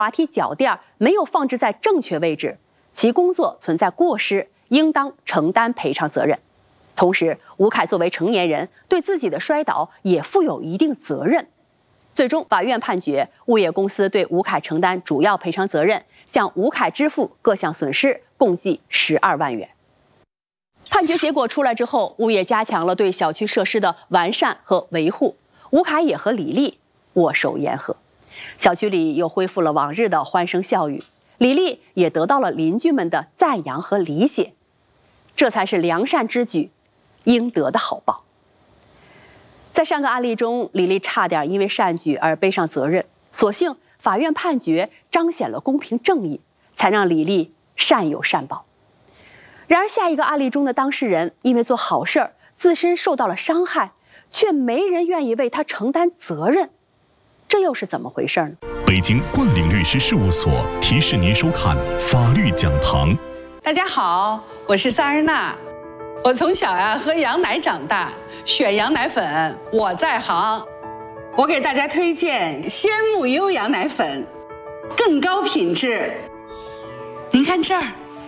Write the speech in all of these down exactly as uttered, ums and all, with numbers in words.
滑梯脚垫没有放置在正确位置，其工作存在过失，应当承担赔偿责任。同时，吴凯作为成年人，对自己的摔倒也负有一定责任。最终，法院判决物业公司对吴凯承担主要赔偿责任，向吴凯支付各项损失，共计十二万元。判决结果出来之后，物业加强了对小区设施的完善和维护，吴凯也和李丽握手言和，小区里又恢复了往日的欢声笑语，李丽也得到了邻居们的赞扬和理解，这才是良善之举，应得的好报。在上个案例中，李丽差点因为善举而背上责任，所幸法院判决彰显了公平正义，才让李丽善有善报。然而下一个案例中的当事人因为做好事儿，自身受到了伤害，却没人愿意为他承担责任，这又是怎么回事呢？ 北京冠岭律师事务所提示您收看法律讲堂。 大家好，我是萨日娜。我从小呀喝羊奶长大，选羊奶粉我在行。我给大家推荐鲜木优羊奶粉，更高品质。您看这儿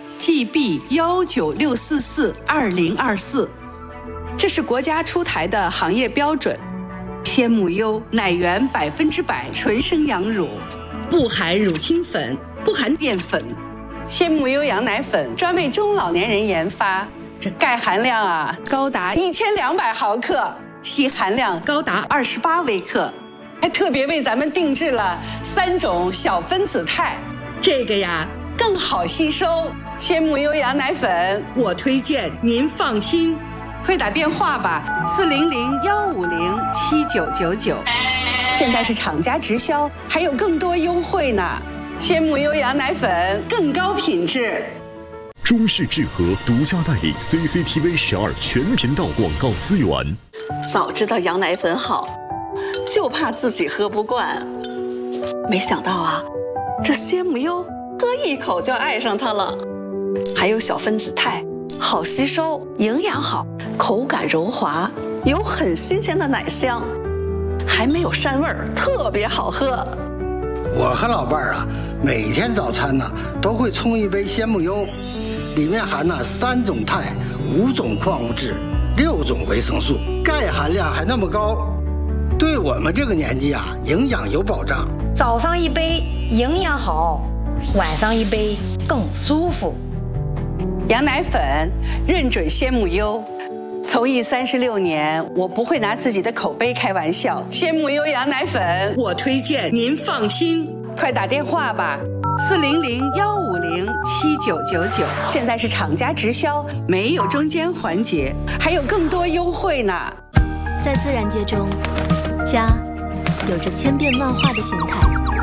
G B 一九六四四二零二四，这是国家出台的行业标准。鲜木优奶源百分之百纯生羊乳，不含乳清粉，不含淀粉。鲜木优羊奶粉专为中老年人研发。这钙含量啊高达一千两百毫克，硒含量高达二十八微克，还特别为咱们定制了三种小分子肽，这个呀更好吸收。鲜木优羊奶粉我推荐您放心，快打电话吧，四零零幺五零七九九九。现在是厂家直销，还有更多优惠呢。鲜木优羊奶粉更高品质。 中视智和独家代理 C C T V 十二全频道广告资源。 早知道羊奶粉好，就怕自己喝不惯。没想到啊，这鲜木优喝一口就爱上它了。还有小分子肽，好吸收，营养好，口感柔滑，有很新鲜的奶香，还没有膻味儿，特别好喝。 我和老伴儿啊，每天早餐呢都会冲一杯鲜木优。里面含了三种肽、五种矿物质、六种维生素，钙含量还那么高，对我们这个年纪啊，营养有保障。 早上一杯营养好，晚上一杯更舒服。 羊奶粉认准鲜木优，从艺三十六年，我不会拿自己的口碑开玩笑。鲜木优羊奶粉我推荐您放心，快打电话吧。四零零幺五零七九九九，现在是厂家直销，没有中间环节，还有更多优惠呢。 在自然界中，家有着千变万化的形态。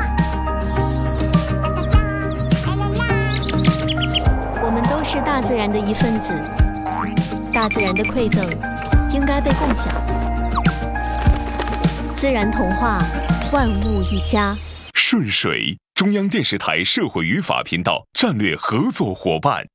我们都是大自然的一份子，大自然的馈赠应该被共享。自然童话，万物一家。 顺水。中央电视台社会与法频道战略合作伙伴。